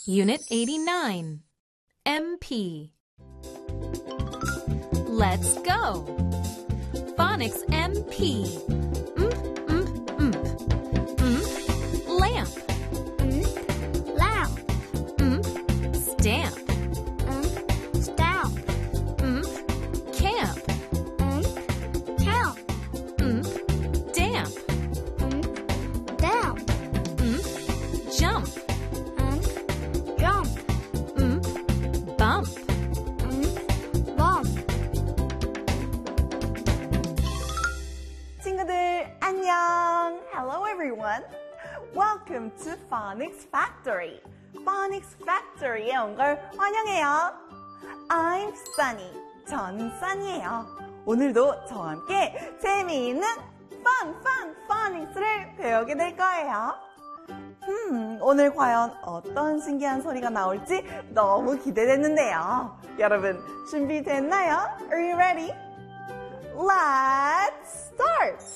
Unit 89, MP. Let's go. Phonics MP. Lamp. Lamp. Stamp. Stamp. Camp. Camp. Damp. Damp. Jump. Jump. Bump. Bump. 친구들 안녕. Hello everyone. Welcome to Phonics Factory. Phonics Factory에 온 걸 환영해요. I'm Sunny. 저는 Sunny예요. 오늘도 저와 함께 재미있는 fun Phonic스를 배우게 될 거예요. 오늘 과연 어떤 신기한 소리가 나올지 너무 기대되는데요. 여러분 준비됐나요? Are you ready? Let's start!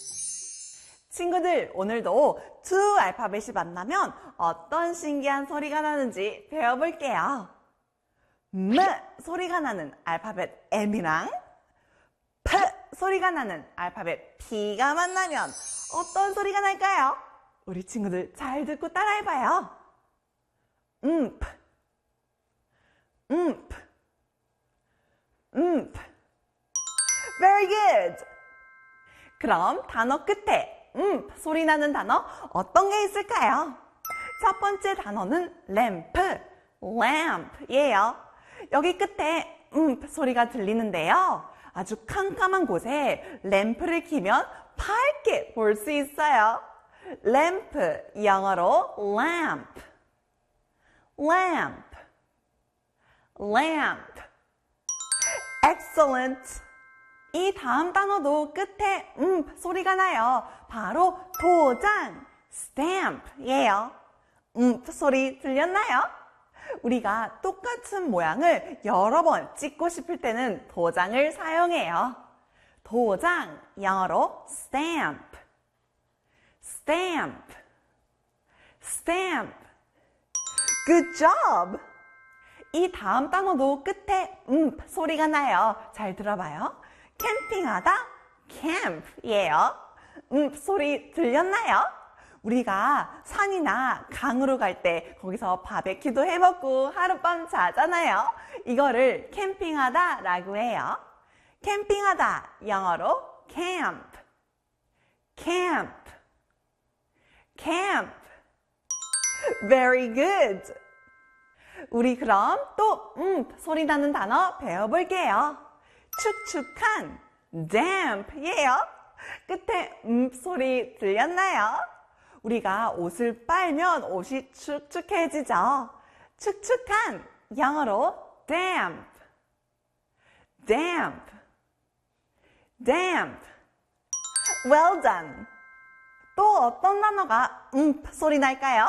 친구들, 오늘도 two 알파벳이 만나면 어떤 신기한 소리가 나는지 배워볼게요. 소리가 나는 알파벳 M이랑 P 소리가 나는 알파벳 P가 만나면 어떤 소리가 날까요? 우리 친구들 잘 듣고 따라해봐요. Very good! 그럼 단어 끝에 소리 나는 단어 어떤 게 있을까요? 첫 번째 단어는 lamp예요. 여기 끝에 소리가 들리는데요. 아주 캄캄한 곳에 램프를 켜면 밝게 볼 수 있어요. 램프, 영어로 lamp. lamp. lamp. Excellent. 이 다음 단어도 끝에 소리가 나요. 바로 도장, stamp예요. 소리 들렸나요? 우리가 똑같은 모양을 여러 번 찍고 싶을 때는 도장을 사용해요. 도장, 영어로 stamp. stamp. stamp. Good job! 이 다음 단어도 끝에 소리가 나요. 잘 들어봐요. 캠핑하다, camp예요. 소리 들렸나요? 우리가 산이나 강으로 갈 때 거기서 바베큐도 해먹고 하룻밤 자잖아요. 이거를 캠핑하다 라고 해요. 캠핑하다, 영어로 camp. camp. camp. Very good! 우리 그럼 또 소리 나는 단어 배워볼게요. 축축한, damp예요. 끝에 소리 들렸나요? 우리가 옷을 빨면 옷이 축축해지죠. 축축한, 영어로 damp. damp. damp. Well done. 또 어떤 단어가 소리 날까요?